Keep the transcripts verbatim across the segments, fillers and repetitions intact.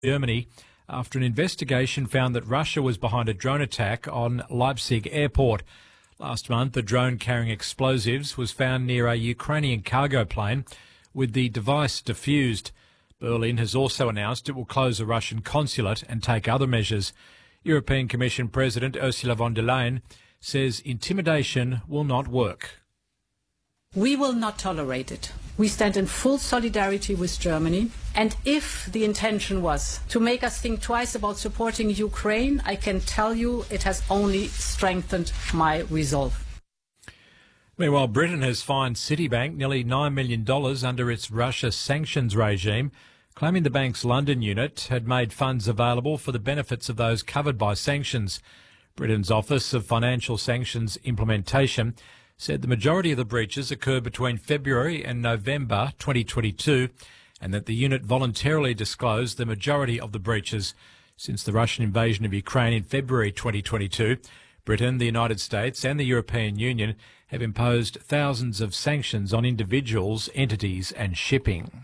Germany after an investigation found that Russia was behind a drone attack on Leipzig airport. Last month, a drone carrying explosives was found near a Ukrainian cargo plane with the device defused. Berlin has also announced it will close a Russian consulate and take other measures. European Commission President Ursula von der Leyen says intimidation will not work. We will not tolerate it. We stand in full solidarity with Germany. And if the intention was to make us think twice about supporting Ukraine, I can tell you it has only strengthened my resolve. Meanwhile, Britain has fined Citibank nearly nine million dollars under its Russia sanctions regime, claiming the bank's London unit had made funds available for the benefits of those covered by sanctions. Britain's Office of Financial Sanctions Implementation said the majority of the breaches occurred between February and November twenty twenty-two and that the unit voluntarily disclosed the majority of the breaches. Since the Russian invasion of Ukraine in February twenty twenty-two, Britain, the United States and the European Union have imposed thousands of sanctions on individuals, entities and shipping.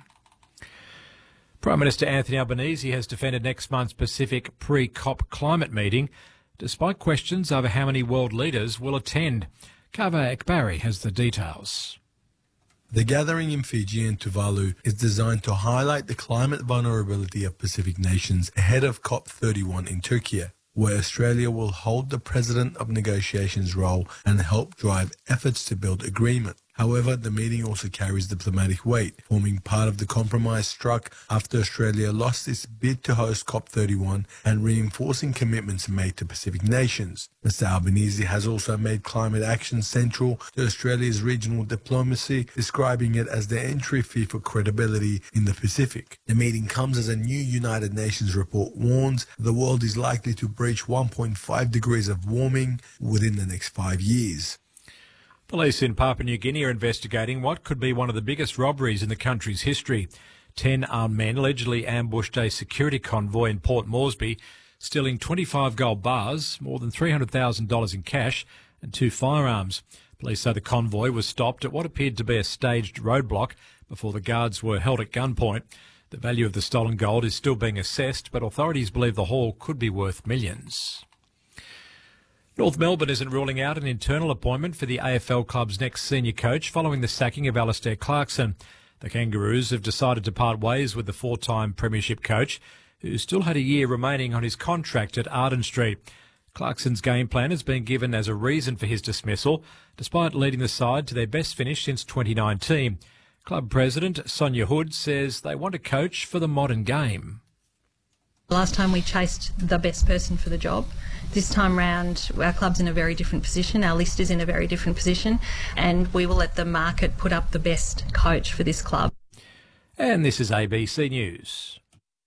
Prime Minister Anthony Albanese has defended next month's Pacific pre-COP climate meeting, despite questions over how many world leaders will attend. Kava Ekbari has the details. The gathering in Fiji and Tuvalu is designed to highlight the climate vulnerability of Pacific nations ahead of COP thirty-one in Turkey, where Australia will hold the President of Negotiations role and help drive efforts to build agreement. However, the meeting also carries diplomatic weight, forming part of the compromise struck after Australia lost its bid to host COP thirty-one and reinforcing commitments made to Pacific nations. Mister Albanese has also made climate action central to Australia's regional diplomacy, describing it as the entry fee for credibility in the Pacific. The meeting comes as a new United Nations report warns the world is likely to breach one point five degrees of warming within the next five years. Police in Papua New Guinea are investigating what could be one of the biggest robberies in the country's history. Ten armed men allegedly ambushed a security convoy in Port Moresby, stealing twenty-five gold bars, more than three hundred thousand dollars in cash and two firearms. Police say the convoy was stopped at what appeared to be a staged roadblock before the guards were held at gunpoint. The value of the stolen gold is still being assessed, but authorities believe the haul could be worth millions. North Melbourne isn't ruling out an internal appointment for the A F L club's next senior coach following the sacking of Alistair Clarkson. The Kangaroos have decided to part ways with the four-time premiership coach, who still had a year remaining on his contract at Arden Street. Clarkson's game plan has been given as a reason for his dismissal, despite leading the side to their best finish since twenty nineteen. Club president Sonia Hood says they want a coach for the modern game. Last time we chased the best person for the job. This time round, our club's in a very different position. Our list is in a very different position, and we will let the market put up the best coach for this club. And this is A B C News.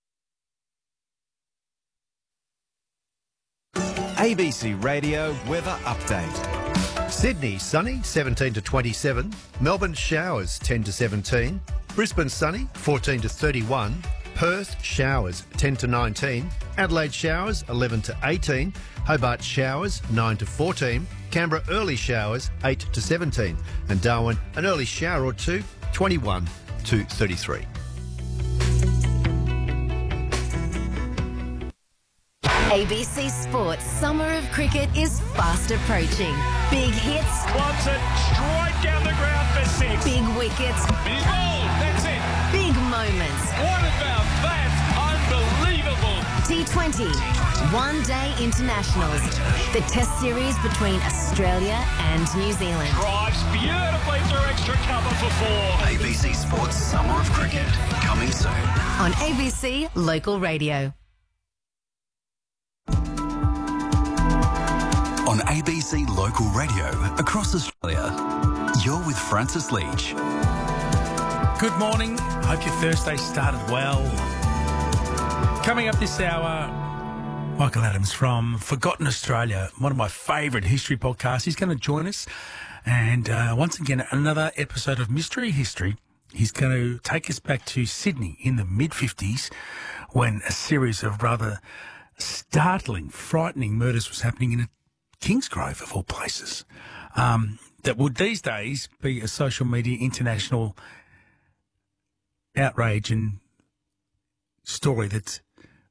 A B C Radio Weather Update. Sydney sunny, seventeen to twenty-seven. Melbourne showers, ten to seventeen. Brisbane sunny, fourteen to thirty-one. Perth showers, ten to nineteen. Adelaide showers, eleven to eighteen. Hobart showers, nine to fourteen. Canberra early showers, eight to seventeen. And Darwin an early shower or two, twenty-one to thirty-three. A B C Sports Summer of Cricket is fast approaching. Big hits. Wants it straight down the ground for six. Big wickets. Big ball. That's it. Big moments. What about that? Unbelievable. T twenty. One Day Internationals. The test series between Australia and New Zealand. Drives beautifully through extra cover for four. A B C Sports Summer of Cricket. Coming soon. On A B C Local Radio. On A B C Local Radio across Australia, you're with Francis Leach. Good morning. Hope your Thursday started well. Coming up this hour, Michael Adams from Forgotten Australia, one of my favourite history podcasts. He's going to join us. And uh, once again, another episode of Mystery History. He's going to take us back to Sydney in the mid-fifties when a series of rather startling, frightening murders was happening in a Kingsgrove, of all places, um, that would these days be a social media international outrage and story that's